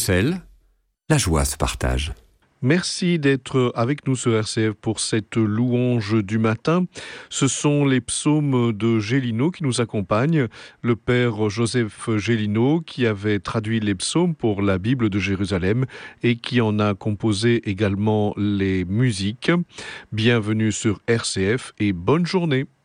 La joie se partage. Merci d'être avec nous sur RCF pour cette louange du matin. Ce sont les psaumes de Gélineau qui nous accompagnent. Le père Joseph Gélineau qui avait traduit les psaumes pour la Bible de Jérusalem et qui en a composé également les musiques. Bienvenue sur RCF et bonne journée.